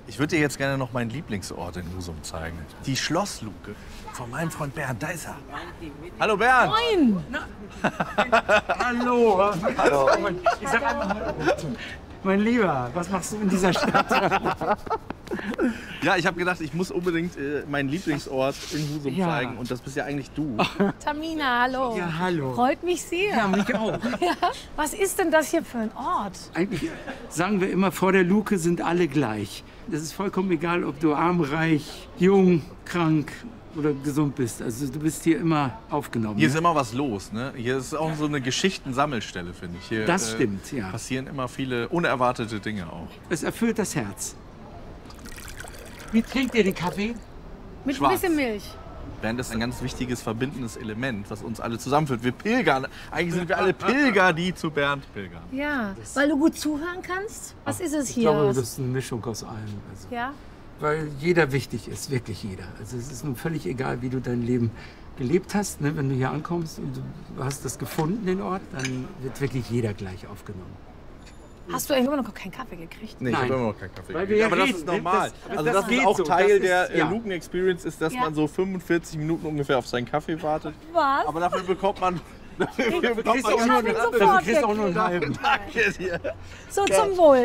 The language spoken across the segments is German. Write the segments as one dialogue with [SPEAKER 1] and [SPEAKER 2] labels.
[SPEAKER 1] Ich würde dir jetzt gerne noch meinen Lieblingsort in Husum zeigen. Die Schlossluke von meinem Freund Bernd. Da ist er. Hallo Bernd.
[SPEAKER 2] Moin.
[SPEAKER 3] Hallo. Hallo. Ich sag einmal, mein Lieber, was machst du in dieser Stadt?
[SPEAKER 1] Ja, ich habe gedacht, ich muss unbedingt meinen Lieblingsort in Husum zeigen. Und das bist ja eigentlich du.
[SPEAKER 2] Tamina, hallo.
[SPEAKER 3] Ja, hallo.
[SPEAKER 2] Freut mich sehr.
[SPEAKER 3] Ja, mich auch.
[SPEAKER 2] Ja. Was ist denn das hier für ein Ort?
[SPEAKER 3] Eigentlich sagen wir immer, vor der Luke sind alle gleich. Es ist vollkommen egal, ob du arm, reich, jung, krank oder gesund bist. Also du bist hier immer aufgenommen.
[SPEAKER 1] Hier ist immer was los, ne? Hier ist auch so eine Geschichtensammelstelle, finde ich. Hier,
[SPEAKER 3] Das stimmt, ja.
[SPEAKER 1] Passieren immer viele unerwartete Dinge auch.
[SPEAKER 3] Es erfüllt das Herz. Wie trinkt ihr den Kaffee?
[SPEAKER 2] Mit
[SPEAKER 1] Schwarz.
[SPEAKER 2] ein bisschen Milch.
[SPEAKER 1] Bernd ist ein ganz wichtiges verbindendes Element, was uns alle zusammenführt. Wir pilgern. Eigentlich sind wir alle Pilger, die zu Bernd pilgern.
[SPEAKER 2] Ja, weil du gut zuhören kannst. Was ist es hier?
[SPEAKER 3] Ich glaube, das ist eine Mischung aus allem. Also,
[SPEAKER 2] Ja?
[SPEAKER 3] weil jeder wichtig ist, wirklich jeder. Also es ist nun völlig egal, wie du dein Leben gelebt hast. Ne? Wenn du hier ankommst und du hast das gefunden, den Ort, dann wird wirklich jeder gleich aufgenommen.
[SPEAKER 2] Hast du eigentlich immer noch keinen Kaffee gekriegt?
[SPEAKER 1] Nee, ich
[SPEAKER 3] Nein.
[SPEAKER 1] habe immer noch keinen Kaffee
[SPEAKER 3] Weil
[SPEAKER 1] gekriegt.
[SPEAKER 3] wir ja
[SPEAKER 1] Aber das
[SPEAKER 3] reden,
[SPEAKER 1] ist
[SPEAKER 3] ne?
[SPEAKER 1] normal.
[SPEAKER 3] Das
[SPEAKER 1] Also das ist
[SPEAKER 3] geht
[SPEAKER 1] auch
[SPEAKER 3] so.
[SPEAKER 1] Teil
[SPEAKER 3] Das
[SPEAKER 1] der
[SPEAKER 3] ist- ja.
[SPEAKER 1] Luken-Experience, ist, dass
[SPEAKER 2] Ja.
[SPEAKER 1] man so 45 Minuten ungefähr auf seinen Kaffee wartet.
[SPEAKER 2] Was?
[SPEAKER 1] Aber dafür bekommt man... Dafür
[SPEAKER 3] Du kriegst auch
[SPEAKER 2] Ich
[SPEAKER 3] nur,
[SPEAKER 2] hab ihn
[SPEAKER 3] dafür
[SPEAKER 2] sofort
[SPEAKER 3] kriegst du auch nur einen
[SPEAKER 2] gekriegt.
[SPEAKER 3] halben.
[SPEAKER 1] Danke dir.
[SPEAKER 2] So, zum Wohl.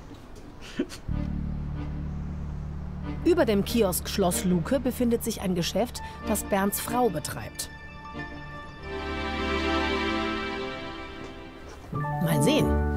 [SPEAKER 4] Über dem Kiosk Schloss Luke befindet sich ein Geschäft, das Bernds Frau betreibt. Mal sehen.